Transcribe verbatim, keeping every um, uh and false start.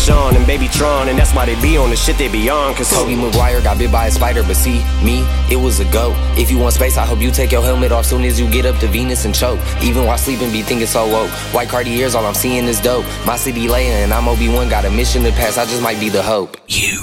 Sean and Baby Tron, and that's why they be on the shit they be on. Cause Tobey Maguire got bit by a spider, but see, me, it was a go. If you want space, I hope you take your helmet off soon as you get up to Venus and choke. Even while sleeping, be thinking so woke. White Cartiers, all I'm seeing is dope. My city laying, and I'm Obi-Wan, got a mission to pass, I just might be the hope. You